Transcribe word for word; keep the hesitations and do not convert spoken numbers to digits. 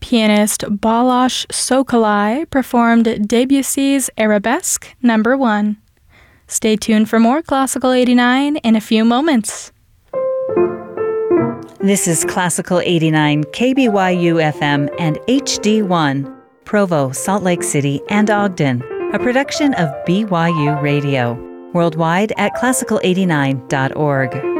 pianist Balázs Szokolai performed Debussy's Arabesque Number One. Stay tuned for more Classical eighty-nine in a few moments. This is Classical eighty-nine, K B Y U F M and H D one, Provo, Salt Lake City, and Ogden, a production of B Y U Radio, worldwide at classical eighty-nine dot org.